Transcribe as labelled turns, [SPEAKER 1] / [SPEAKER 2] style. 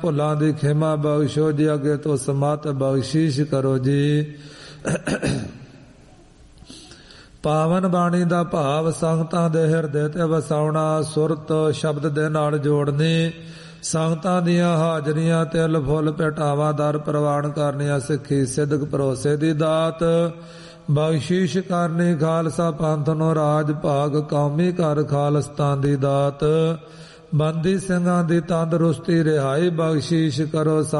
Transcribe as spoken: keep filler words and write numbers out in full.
[SPEAKER 1] ਭੁੱਲਾਂ ਦੀ ਖਿਮਾ ਬਖਸ਼ੋ ਜੀ, ਅੱਗੇ ਤੋਂ ਸਮਤ ਬਖਸ਼ੀਸ਼ ਕਰੋ ਜੀ। ਪਾਵਨ ਬਾਣੀ ਦਾ ਭਾਵ ਸੰਗਤਾਂ ਦੇ ਹਿਰਦੇ ਤੇ ਵਸਾਉਣਾ, ਸੁਰਤ ਸ਼ਬਦ ਦੇ ਨਾਲ ਜੋੜਨੀ, ਸੰਗਤਾਂ ਦੀਆਂ ਹਾਜ਼ਰੀਆਂ ਤਿਲ ਫੁੱਲ ਭੇਟਾਵਾਂ ਦਰ ਪ੍ਰਵਾਨ ਕਰਨੀਆਂ, ਸਿੱਖੀ ਸਿੱਧਕ ਭਰੋਸੇ ਦੀ ਦਾਤ ਬਖਸ਼ੀਸ਼ ਕਰਨੀ, ਖਾਲਸਾ ਪੰਥ ਨੂੰ ਰਾਜ ਭਾਗ ਕੌਮੀ ਘਰ ਖਾਲਸਤਾਨ ਦੀ ਦਾਤ, ਬੰਦੀ ਸਿੰਘਾਂ ਦੀ ਤੰਦਰੁਸਤੀ ਰਿਹਾਈ ਬਖਸ਼ੀਸ਼ ਕਰੋ।